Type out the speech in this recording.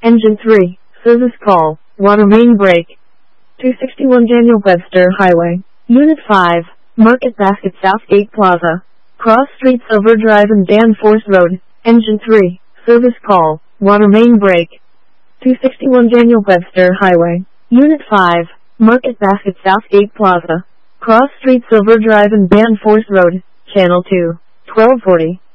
Engine 3, service call, water main break. 261 Daniel Webster Highway. Unit 5, Market Basket Southgate Plaza. Cross Street Silver Drive and Danforth Road. Engine 3, service call, water main break. 261 Daniel Webster Highway. Unit 5, Market Basket Southgate Plaza. Cross Street Silver Drive and Danforth Road. Channel 2, 1240.